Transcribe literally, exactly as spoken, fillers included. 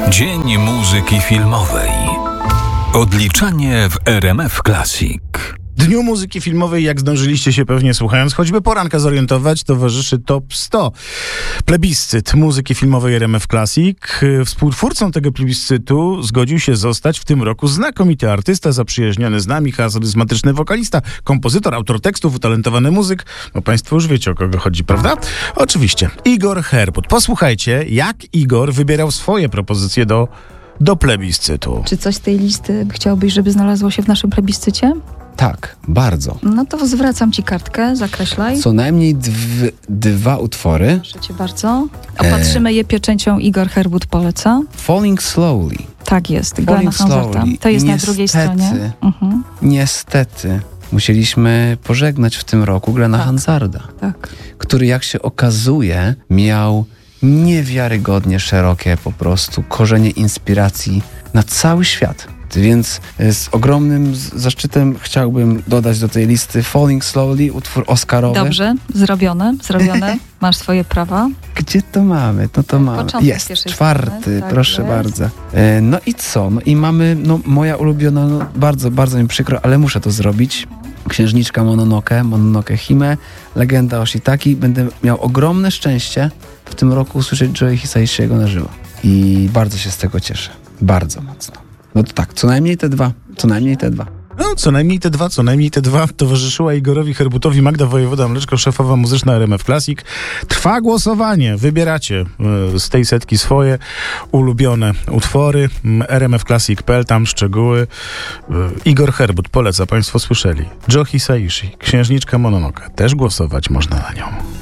Dzień muzyki filmowej. Odliczanie w R M F Classic. Dniu muzyki filmowej, jak zdążyliście się pewnie słuchając, choćby poranka zorientować, towarzyszy top sto. Plebiscyt muzyki filmowej R M F Classic. Współtwórcą tego plebiscytu zgodził się zostać w tym roku znakomity artysta, zaprzyjaźniony z nami, charyzmatyczny wokalista, kompozytor, autor tekstów, utalentowany muzyk. No państwo już wiecie, o kogo chodzi, prawda? Oczywiście. Igor Herbut. Posłuchajcie, jak Igor wybierał swoje propozycje do, do plebiscytu. Czy coś z tej listy chciałbyś, żeby znalazło się w naszym plebiscycie? Tak, bardzo. No to zwracam ci kartkę, zakreślaj. Co najmniej dw- dwa utwory. Proszę cię bardzo. Opatrzymy je pieczęcią Igor Herbut poleca. Falling Slowly. Tak jest, Glena Falling Hanzarta. Slowly. To jest Niestety, na drugiej stronie. Mhm. Niestety musieliśmy pożegnać w tym roku Glena Tak. Hansarda, Tak. który, jak się okazuje, miał niewiarygodnie szerokie po prostu korzenie inspiracji na cały świat. Więc z ogromnym zaszczytem chciałbym dodać do tej listy Falling Slowly, utwór oscarowy. Dobrze, zrobione, zrobione. Masz swoje prawa. Gdzie to mamy? No to mamy. Początek Jest, pierwszej czwarty, strony, tak proszę jest. bardzo. E, no i co? No i mamy, no moja ulubiona, no bardzo, bardzo mi przykro, ale muszę to zrobić. Księżniczka Mononoke, Mononoke Hime, legenda o Shiitaki. Będę miał ogromne szczęście w tym roku usłyszeć Joe Hisaishi'ego na żywo. I bardzo się z tego cieszę. Bardzo mocno. No to tak, co najmniej te dwa. Co najmniej te dwa. No, co najmniej te dwa, co najmniej te dwa. Towarzyszyła Igorowi Herbutowi Magda Wojewoda-Mleczko, szefowa muzyczna R M F Classic. Trwa głosowanie. Wybieracie y, z tej setki swoje ulubione utwory. R M F Classic kropka p l, tam szczegóły. Y, Igor Herbut poleca, państwo słyszeli. Joe Hisaishi, Księżniczka Mononoke. Też głosować można na nią.